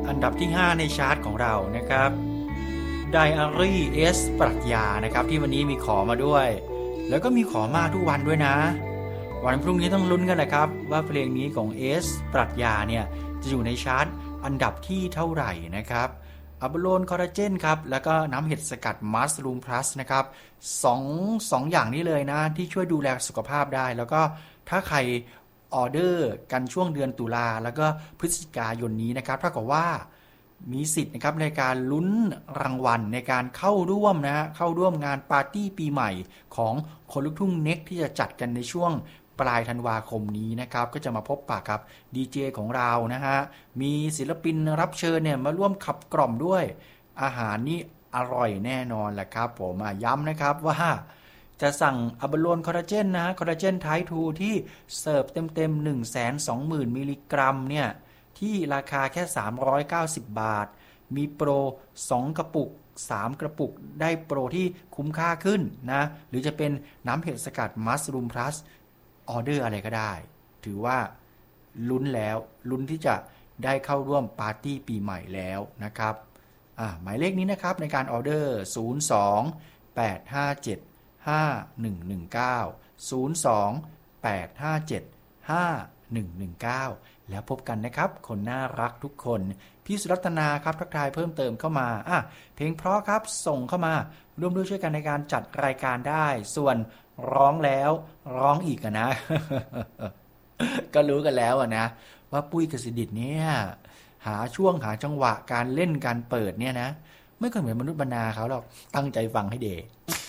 อันดับที่5ในชาร์ตของเรานะครับไดอารี่เอสปรัชญานะครับที่วันนี้มีขอมาด้วยแล้วก็มีขอมาทุกวันด้วยนะวันพรุ่งนี้ต้องลุ้นกันแหละครับว่าเพลงนี้ของเอสปรัชญาเนี่ยจะอยู่ในชาร์ตอันดับที่เท่าไหร่นะครับอะบาโลนคอลลาเจนครับแล้วก็น้ำเห็ดสกัดมัสรูมพลัสนะครับสองอย่างนี้เลยนะที่ช่วยดูแลสุขภาพได้แล้วก็ถ้าใครออเดอร์กันช่วงเดือนตุลาแล้วก็พฤศจิกายนนี้นะครับเท่ากับว่ามีสิทธิ์นะครับในการลุ้นรางวัลในการเข้าร่วมงานปาร์ตี้ปีใหม่ของคนลูกทุ่งเน็กที่จะจัดกันในช่วงปลายธันวาคมนี้นะครับก็จะมาพบปะกับดีเจของเรานะฮะมีศิลปินรับเชิญเนี่ยมาร่วมขับกล่อมด้วยอาหารนี่อร่อยแน่นอนแหละครับผมย้ำนะครับว่าจะสั่งอะบาโลนคอลลาเจนนะคอลลาเจนไทป์ 2ที่เสิร์ฟเต็ม 120,000 มิลลิกรัมเนี่ยที่ราคาแค่390 บาทมีโปร2กระปุก3กระปุกได้โปรที่คุ้มค่าขึ้นนะหรือจะเป็นน้ำเห็ดสกัดมัสรูมพลัสออเดอร์อะไรก็ได้ถือว่าลุ้นที่จะได้เข้าร่วมปาร์ตี้ปีใหม่แล้วนะครับหมายเลขนี้นะครับในการออเดอร์02-857-5119 แล้วพบกันนะครับคนน่ารักทุกคนพี่สุรัตนาครับทักทายเพิ่มเติมเข้ามาเพลงเพราะครับส่งเข้ามาร่วมด้วยช่วยกันในการจัดรายการได้ส่วนร้องแล้วร้องอีกนะ ก็รู้กันแล้วนะว่าปุ้ยกสิดิษฐ์เนี่ยหาช่วงหาจังหวะการเล่นการเปิดเนี่ยนะไม่เคยเหมือนมนุษย์บรรณาเขาหรอกตั้งใจฟังให้ดี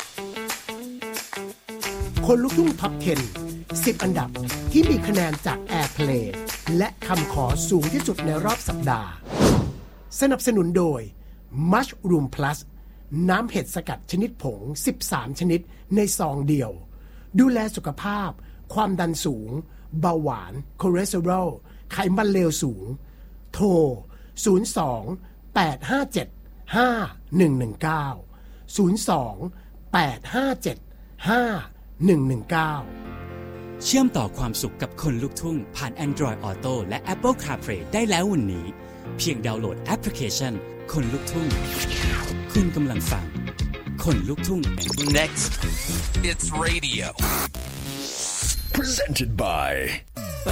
คนลูกทุ่งท็อป 10 10 อันดับที่มีคะแนนจาก Airplay และคำขอสูงที่สุดในรอบสัปดาห์สนับสนุนโดย Mushroom Plus น้ำเห็ดสกัดชนิดผง13ชนิดในซองเดียวดูแลสุขภาพความดันสูงเบาหวานคอเลสเตอรอลไขมันเลวสูงโทร02-857-5119 เชื่อมต่อความสุขกับคนลูกทุ่งผ่าน Android Auto และ Apple CarPlay ได้แล้ววันนี้เพียงดาวน์โหลดแอปพลิเคชันคนลูกทุ่งคุณกำลังฟังคนลูกทุ่ง Next it's radio presented by